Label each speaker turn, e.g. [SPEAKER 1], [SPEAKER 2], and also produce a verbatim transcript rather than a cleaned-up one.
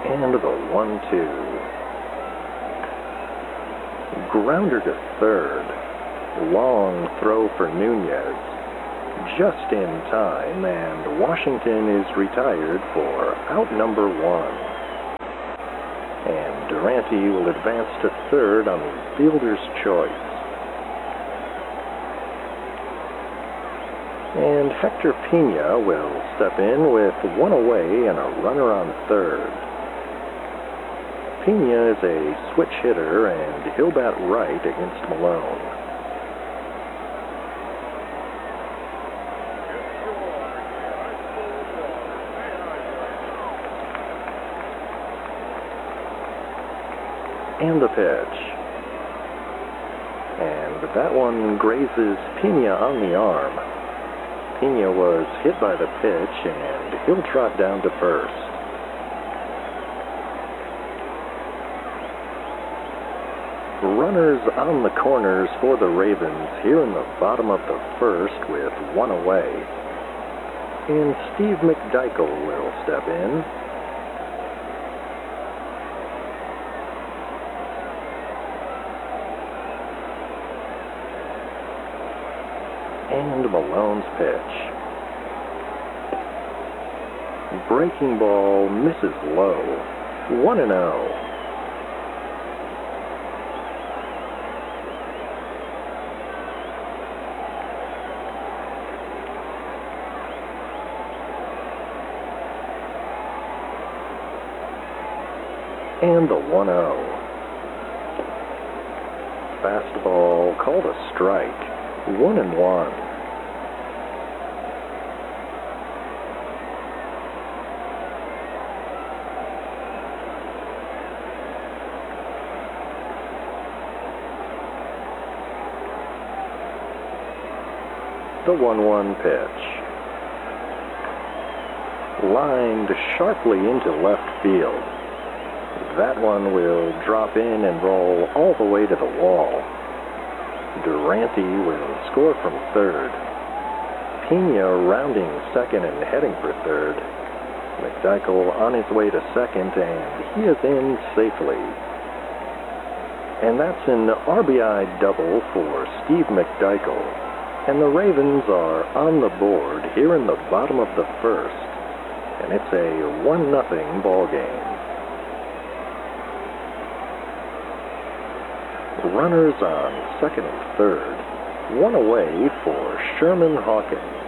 [SPEAKER 1] And the one two. Grounder to third. Long throw for Nunez. Just in time, and Washington is retired for out number one. And Durante will advance to third on the fielder's choice. And Hector Pena will step in with one away and a runner on third. Pena is a switch hitter, and he'll bat right against Malone. And the pitch. And that one grazes Pena on the arm. Pena was hit by the pitch, and he'll trot down to first. Runners on the corners for the Ravens here in the bottom of the first with one away. And Steve McDykel will step in. And Malone's pitch. Breaking ball misses low. one and oh. And the one oh. Fastball called a strike. One and one. The one one pitch. Lined sharply into left field. That one will drop in and roll all the way to the wall. Durante will score from third. Pena rounding second and heading for third. McDykel on his way to second, and he is in safely. And that's an R B I double for Steve McDykel. And the Ravens are on the board here in the bottom of the first. And it's a one nothing ball game. Runners on second and third. One away for Sherman Hawkins.